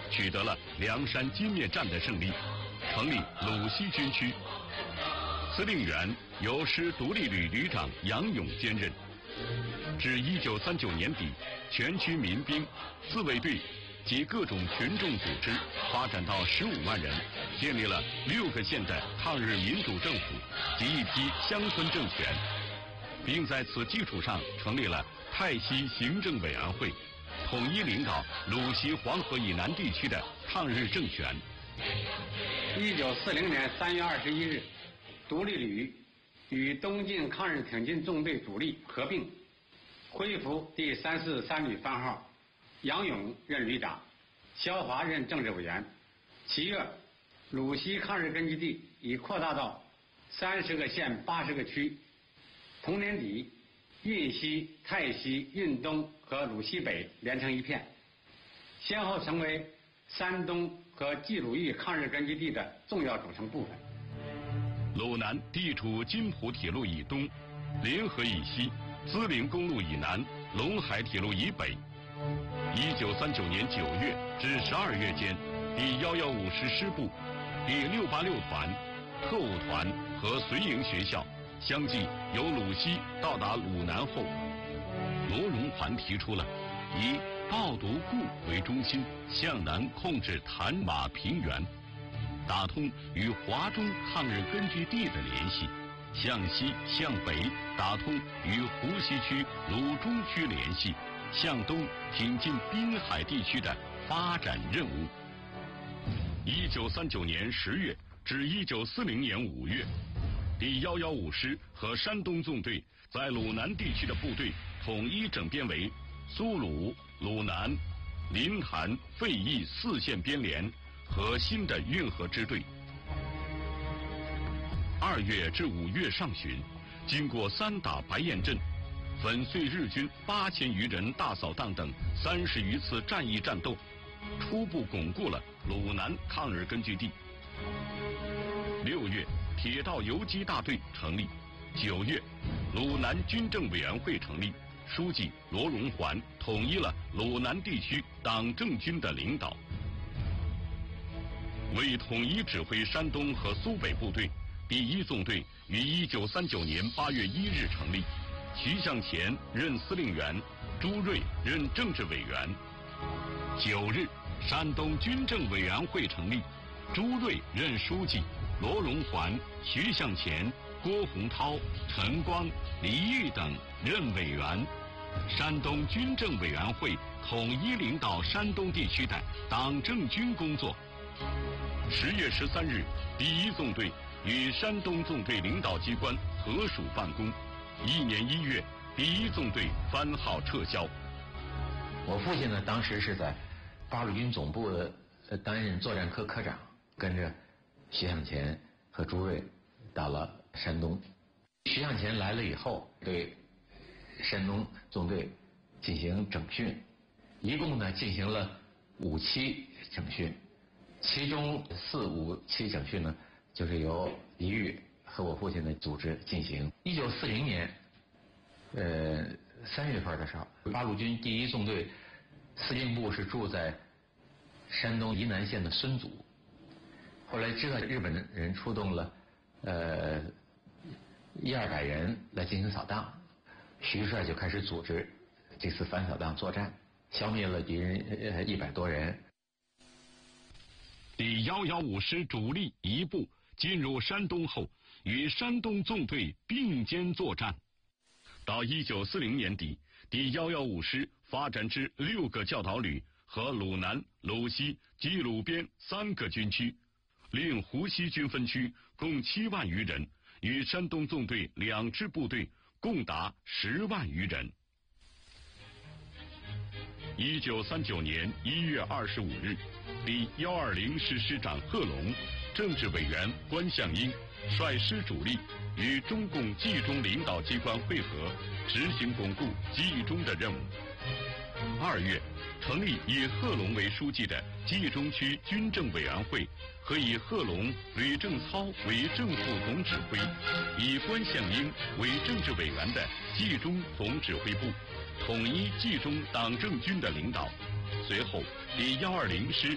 取得了梁山歼灭战的胜利，成立鲁西军区。司令员由师独立旅旅长杨勇兼任。至1939年底，全区民兵、自卫队及各种群众组织发展到15万人，建立了6个县的抗日民主政府及一批乡村政权，并在此基础上成立了泰西行政委员会，统一领导鲁西黄河以南地区的抗日政权。 1940年3月21日，独立旅与东进抗日挺进纵队主力合并，恢复第343旅番号，杨勇任旅长，肖华任政治委员。7月，鲁西抗日根据地已扩大到30个县80个区。同年底，运西、泰西、运东和鲁西北连成一片，先后成为山东和冀鲁豫抗日根据地的重要组成部分。 鲁南地处津浦铁路以东，临河以西，资陵公路以南，陇海铁路以北。1939年9月至12月间，第115师师部、第686团、特务团和随营学校相继由鲁西到达鲁南后，罗荣桓提出了以抱犊固为中心，向南控制谭马平原，打通与华中抗日根据地的联系，向西向北打通与湖西区鲁中区联系，向东挺进滨海地区的发展任务。1939年10月至1940年5月，第115师和山东纵队在鲁南地区的部队统一整编为苏鲁、鲁南、临潭、费邑4县编连和新的运河支队。2月至5月上旬，经过3打白堰镇、粉碎日军8000余人大扫荡等30余次战役战斗，初步巩固了鲁南抗日根据地。6月，铁道游击大队成立。9月，鲁南军政委员会成立，书记罗荣桓统一了鲁南地区党政军的领导。为统一指挥山东和苏北部队，第1纵队于1939年8月1日成立，徐向前任司令员，朱瑞任政治委员。9日，山东军政委员会成立，朱瑞任书记，罗荣桓、徐向前、郭洪涛、陈光、李玉等任委员。山东军政委员会统一领导山东地区的党政军工作。10月13日，第1纵队与山东纵队领导机关合署办公。1年1月，第1纵队番号撤销。 我父亲呢，当时是在八路军总部担任作战科科长，跟着徐向前和朱瑞到了山东。徐向前来了以后，对山东纵队进行整训，一共呢进行了5期整训，其中4、5期整训呢，就是由李玉和我父亲的组织进行。1940年3月份的时候，八路军第1纵队司令部是住在山东沂南县的孙祖。后来知道日本人出动了100-200人来进行扫荡，徐帅就开始组织这次反扫荡作战，消灭了敌人100多人。 第115师主力一部进入山东后，与山东纵队并肩作战。到1940年底，第115师发展至6个教导旅和鲁南、鲁西及鲁边3个军区，另湖西军分区共7万余人，与山东纵队2支部队共达10万余人。1939年1月25日，第120师师长贺龙、政治委员关向英率师主力与中共冀中领导机关会合，执行巩固冀中的任务。2月，成立以贺龙为书记的冀中区军政委员会和以贺龙、吕正操为正副总指挥，以关向英为政治委员的冀中总指挥部，统一冀中党政军的领导。随后，第120师